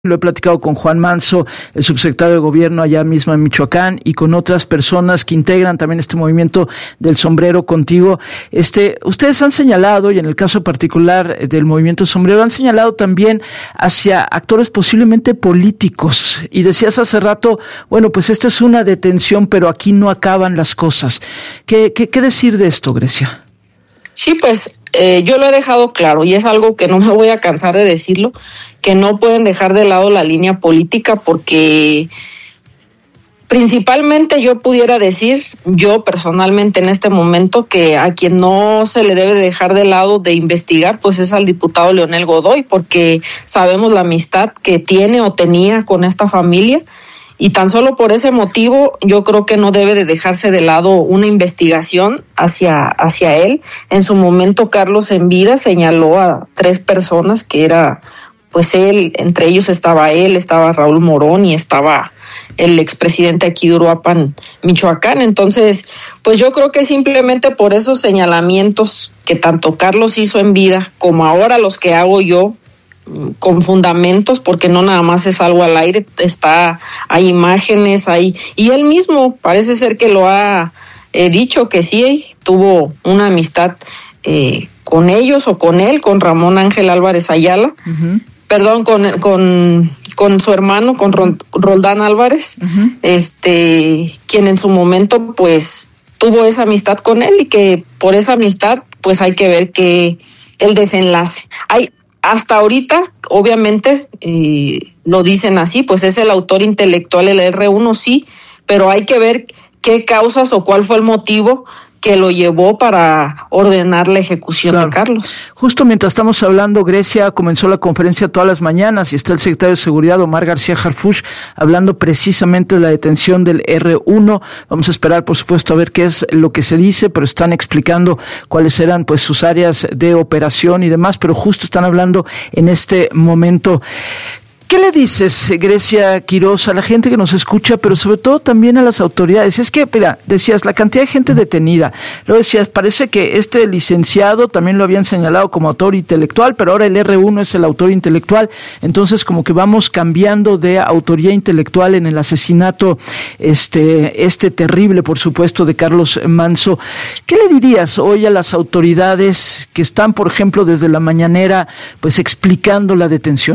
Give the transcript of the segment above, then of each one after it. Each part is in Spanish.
Lo he platicado con Juan Manso, el subsecretario de Gobierno allá mismo en Michoacán, y con otras personas que integran también este movimiento del sombrero contigo. Ustedes han señalado, y en el caso particular del movimiento sombrero, han señalado también hacia actores posiblemente políticos. Y decías hace rato, bueno, pues esta es una detención, pero aquí no acaban las cosas. ¿Qué decir de esto, Grecia? Sí, pues yo lo he dejado claro y es algo que no me voy a cansar de decirlo, que no pueden dejar de lado la línea política porque principalmente yo pudiera decir, yo personalmente en este momento, que a quien no se le debe dejar de lado de investigar pues es al diputado Leonel Godoy, porque sabemos la amistad que tiene o tenía con esta familia. Y tan solo por ese motivo yo creo que no debe de dejarse de lado una investigación hacia él. En su momento Carlos en vida señaló a 3 personas que era pues él, entre ellos estaba él, estaba Raúl Morón y estaba el expresidente aquí de Uruapan, Michoacán. Entonces, pues yo creo que simplemente por esos señalamientos que tanto Carlos hizo en vida como ahora los que hago yo, con fundamentos, porque no nada más es algo al aire, hay imágenes, y él mismo parece ser que lo ha dicho que sí, tuvo una amistad con ellos o con él, con Ramón Ángel Álvarez Ayala, perdón, con su hermano, con Roldán Álvarez, quien en su momento pues tuvo esa amistad con él, y que por esa amistad pues hay que ver que el desenlace. Hasta ahorita, obviamente, lo dicen así, pues es el autor intelectual, el R1, sí, pero hay que ver qué causas o cuál fue el motivo que lo llevó para ordenar la ejecución de Carlos. Justo mientras estamos hablando, Grecia, comenzó la conferencia todas las mañanas y está el secretario de Seguridad, Omar García Harfuch, hablando precisamente de la detención del R1. Vamos a esperar, por supuesto, a ver qué es lo que se dice, pero están explicando cuáles eran pues sus áreas de operación y demás, pero justo están hablando en este momento. ¿Qué le dices, Grecia Quiroz, a la gente que nos escucha, pero sobre todo también a las autoridades? Es que, mira, decías, la cantidad de gente detenida. Luego decías, parece que este licenciado también lo habían señalado como autor intelectual, pero ahora el R1 es el autor intelectual. Entonces, como que vamos cambiando de autoría intelectual en el asesinato, terrible, por supuesto, de Carlos Manso. ¿Qué le dirías hoy a las autoridades que están, por ejemplo, desde la mañanera, pues explicando la detención?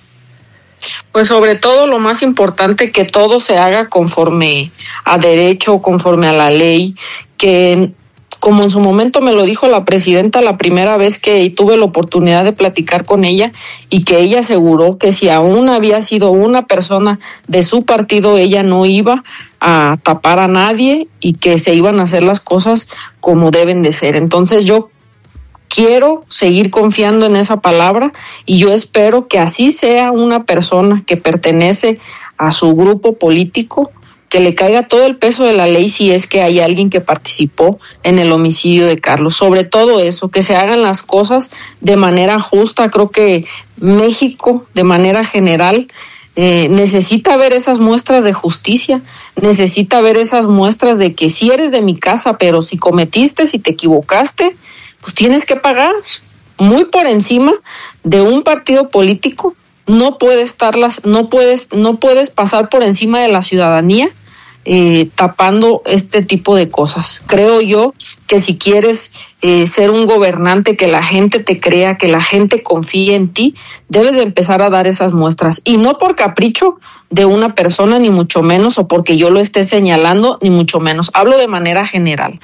Pues sobre todo lo más importante, que todo se haga conforme a derecho, conforme a la ley, que como en su momento me lo dijo la presidenta la primera vez que tuve la oportunidad de platicar con ella, y que ella aseguró que si aún había sido una persona de su partido, ella no iba a tapar a nadie y que se iban a hacer las cosas como deben de ser. Entonces yo quiero seguir confiando en esa palabra y yo espero que así sea una persona que pertenece a su grupo político, que le caiga todo el peso de la ley si es que hay alguien que participó en el homicidio de Carlos. Sobre todo eso, que se hagan las cosas de manera justa. Creo que México, de manera general, necesita ver esas muestras de justicia, necesita ver esas muestras de que si eres de mi casa, pero si cometiste, si te equivocaste, pues tienes que pagar. Muy por encima de un partido político, no puedes pasar por encima de la ciudadanía tapando este tipo de cosas. Creo yo que si quieres ser un gobernante, que la gente te crea, que la gente confíe en ti, debes de empezar a dar esas muestras, y no por capricho de una persona, ni mucho menos, o porque yo lo esté señalando, ni mucho menos. Hablo de manera general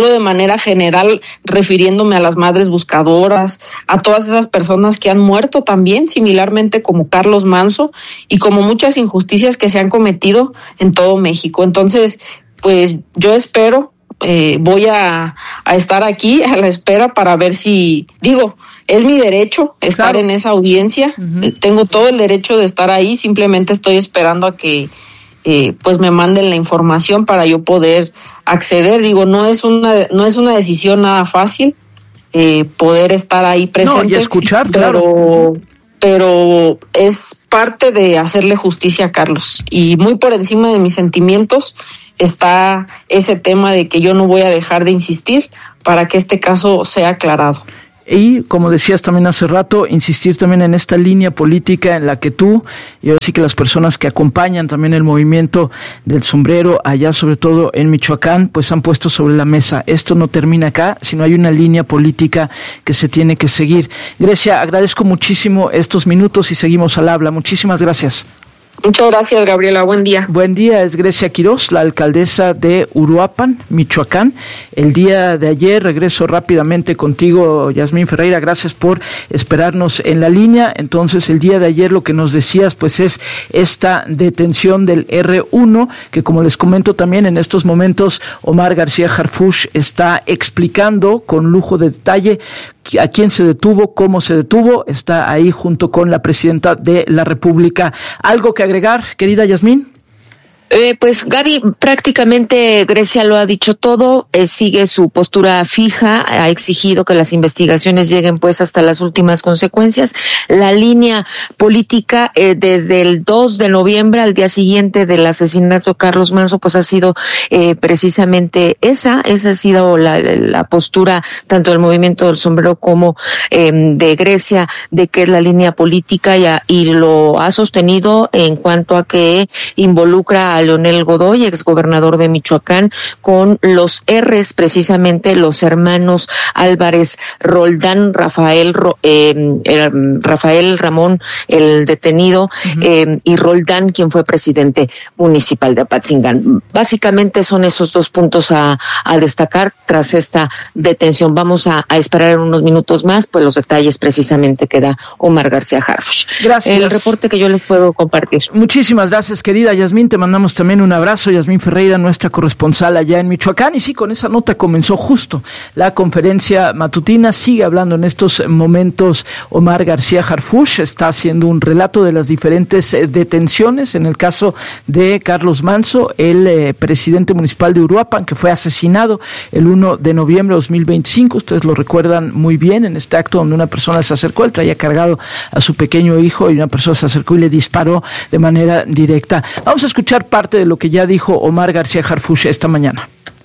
refiriéndome a las madres buscadoras, a todas esas personas que han muerto también, similarmente como Carlos Manso, y como muchas injusticias que se han cometido en todo México. Entonces, pues yo espero, voy a estar aquí a la espera para ver si, es mi derecho estar en esa audiencia. Tengo todo el derecho de estar ahí, simplemente estoy esperando a que pues me manden la información para yo poder acceder. No es una decisión nada fácil poder estar ahí presente. No, y escuchar, pero es parte de hacerle justicia a Carlos, y muy por encima de mis sentimientos está ese tema de que yo no voy a dejar de insistir para que este caso sea aclarado. y, como decías también hace rato, insistir también en esta línea política en la que tú y ahora sí que las personas que acompañan también el movimiento del sombrero allá, sobre todo en Michoacán, pues han puesto sobre la mesa. Esto no termina acá, sino hay una línea política que se tiene que seguir. Grecia, agradezco muchísimo estos minutos y seguimos al habla. Muchísimas gracias. Muchas gracias, Gabriela. Buen día. Buen día, es Grecia Quirós, la alcaldesa de Uruapan, Michoacán. El día de ayer, regreso rápidamente contigo, Yasmín Ferreira, gracias por esperarnos en la línea. Entonces, el día de ayer lo que nos decías, pues es esta detención del R1, que como les comento también en estos momentos, Omar García Harfuch está explicando con lujo de detalle a quién se detuvo, cómo se detuvo, está ahí junto con la presidenta de la República. ¿Algo que agregar, querida Yasmín? Pues Gaby, prácticamente Grecia lo ha dicho todo, sigue su postura fija, ha exigido que las investigaciones lleguen pues hasta las últimas consecuencias. La línea política desde el 2 de noviembre al día siguiente del asesinato de Carlos Manso pues ha sido precisamente esa ha sido la postura tanto del movimiento del sombrero como de Grecia, de que es la línea política y lo ha sostenido en cuanto a que involucra a Leonel Godoy, exgobernador de Michoacán, con los R's, precisamente los hermanos Álvarez Roldán, Rafael Ramón, el detenido, y Roldán, quien fue presidente municipal de Apatzingán. Básicamente son esos dos puntos a destacar tras esta detención. Vamos a esperar unos minutos más, pues los detalles precisamente que da Omar García Harfuch. Gracias. El reporte que yo les puedo compartir. Muchísimas gracias, querida Yasmín. Te mandamos también un abrazo, Yasmín Ferreira, nuestra corresponsal allá en Michoacán. Y sí, con esa nota comenzó justo la conferencia matutina. Sigue hablando en estos momentos Omar García Harfuch. Está haciendo un relato de las diferentes detenciones. En el caso de Carlos Manso, el presidente municipal de Uruapan, que fue asesinado el 1 de noviembre de 2025. Ustedes lo recuerdan muy bien, en este acto donde una persona se acercó, él traía cargado a su pequeño hijo y una persona se acercó y le disparó de manera directa. Vamos a escuchar parte de lo que ya dijo Omar García Harfuch esta mañana.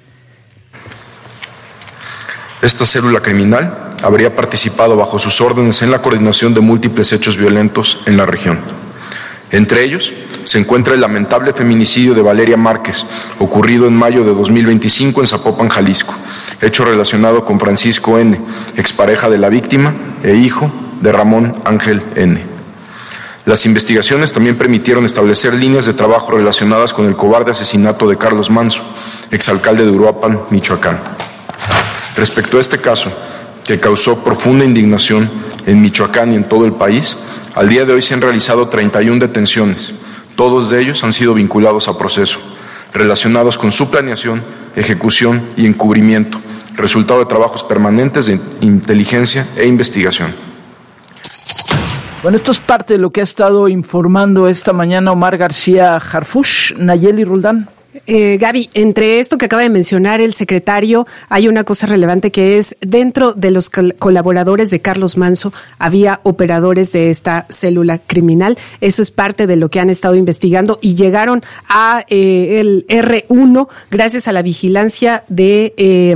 Esta célula criminal habría participado bajo sus órdenes en la coordinación de múltiples hechos violentos en la región. Entre ellos se encuentra el lamentable feminicidio de Valeria Márquez, ocurrido en mayo de 2025 en Zapopan, Jalisco, hecho relacionado con Francisco N., expareja de la víctima e hijo de Ramón Ángel N. Las investigaciones también permitieron establecer líneas de trabajo relacionadas con el cobarde asesinato de Carlos Manso, exalcalde de Uruapan, Michoacán. Respecto a este caso, que causó profunda indignación en Michoacán y en todo el país, al día de hoy se han realizado 31 detenciones. Todos de ellos han sido vinculados a proceso, relacionados con su planeación, ejecución y encubrimiento, resultado de trabajos permanentes de inteligencia e investigación. Bueno, esto es parte de lo que ha estado informando esta mañana Omar García Harfuch. Nayeli Roldán. Gaby, entre esto que acaba de mencionar el secretario, hay una cosa relevante que es, dentro de los colaboradores de Carlos Manso, había operadores de esta célula criminal. Eso es parte de lo que han estado investigando y llegaron a el R1 gracias a la vigilancia de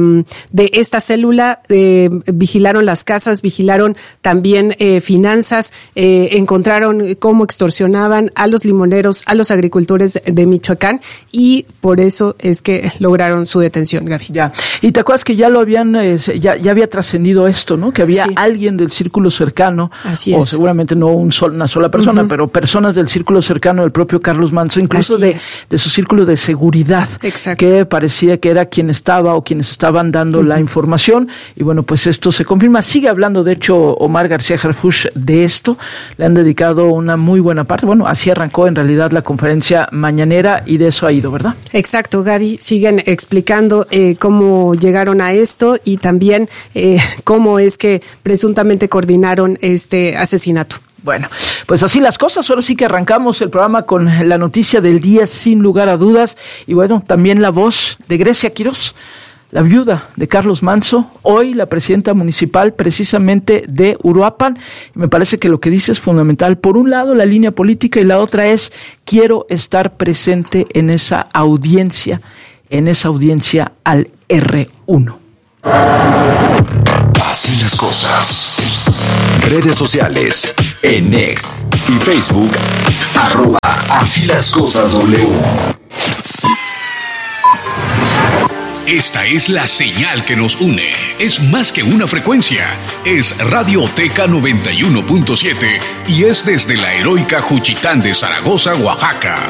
esta célula. Vigilaron las casas, vigilaron también finanzas, encontraron cómo extorsionaban a los limoneros, a los agricultores de Michoacán, y por eso es que lograron su detención, Gaby. Ya. Y te acuerdas que ya lo habían, ya había trascendido esto, ¿no? Que había alguien del círculo cercano, o seguramente no una sola persona, pero personas del círculo cercano del propio Carlos Manso, incluso de su círculo de seguridad, que parecía que era quien estaba o quienes estaban dando la información. Y bueno, pues esto se confirma. Sigue hablando, de hecho, Omar García Harfuch de esto. Le han dedicado una muy buena parte. Bueno, así arrancó en realidad la conferencia mañanera y de eso ha ido, ¿verdad? Exacto, Gaby. Siguen explicando cómo llegaron a esto y también cómo es que presuntamente coordinaron este asesinato. Bueno, pues así las cosas. Ahora sí que arrancamos el programa con la noticia del día, sin lugar a dudas. Y bueno, también la voz de Grecia Quirós, la viuda de Carlos Manso, hoy la presidenta municipal precisamente de Uruapan. Me parece que lo que dice es fundamental. Por un lado, la línea política, y la otra es: quiero estar presente en esa audiencia al R1. Así las cosas. Redes sociales. En X y Facebook. @Así las cosas W. Esta es la señal que nos une. Es más que una frecuencia. Es Radioteca 91.7 y es desde la heroica Juchitán de Zaragoza, Oaxaca.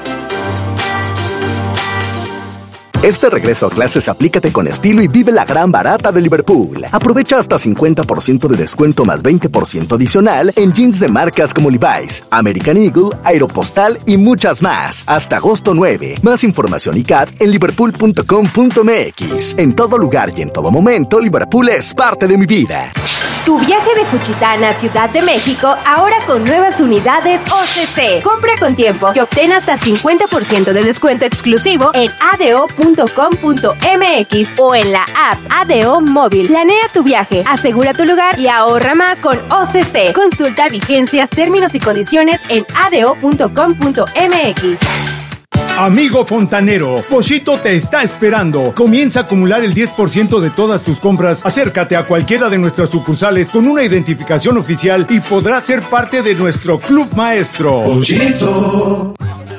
Este regreso a clases aplícate con estilo y vive la gran barata de Liverpool. Aprovecha hasta 50% de descuento más 20% adicional en jeans de marcas como Levi's, American Eagle, Aeropostale y muchas más. Hasta agosto 9. Más información y CAT en liverpool.com.mx. En todo lugar y en todo momento, Liverpool es parte de mi vida. Tu viaje de Juchitán a Ciudad de México ahora con nuevas unidades OCC. Compra con tiempo y obtén hasta 50% de descuento exclusivo en ado.com.mx o en la app ADO Móvil. Planea tu viaje, asegura tu lugar y ahorra más con OCC. Consulta vigencias, términos y condiciones en ado.com.mx. Amigo fontanero, Pochito te está esperando. Comienza a acumular el 10% de todas tus compras. Acércate a cualquiera de nuestras sucursales con una identificación oficial y podrás ser parte de nuestro club maestro. Pochito.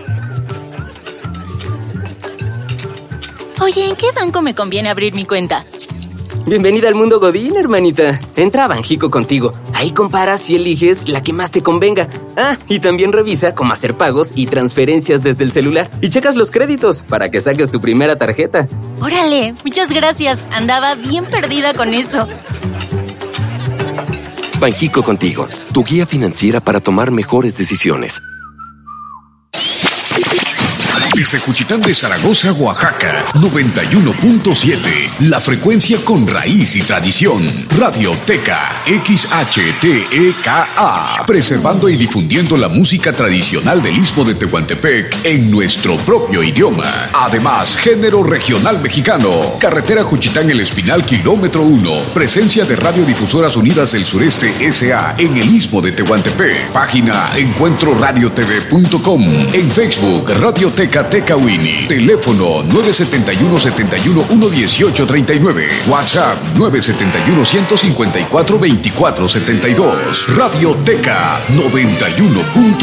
Oye, ¿en qué banco me conviene abrir mi cuenta? Bienvenida al mundo Godín, hermanita. Entra a Banjico contigo. Ahí comparas y eliges la que más te convenga. Ah, y también revisa cómo hacer pagos y transferencias desde el celular. Y checas los créditos para que saques tu primera tarjeta. ¡Órale! Muchas gracias. Andaba bien perdida con eso. Banjico contigo, tu guía financiera para tomar mejores decisiones. Desde Juchitán de Zaragoza, Oaxaca, 91.7, la frecuencia con raíz y tradición. Radioteca XHTEKA, preservando y difundiendo la música tradicional del Istmo de Tehuantepec en nuestro propio idioma. Además, género regional mexicano. Carretera Juchitán El Espinal, kilómetro 1. Presencia de Radiodifusoras Unidas del Sureste S.A. en el Istmo de Tehuantepec. Página encuentroradiotv.com. En Facebook, Radioteca Tecawini. Teléfono 971-71-11839. WhatsApp 971-154-2472. Radioteca 91.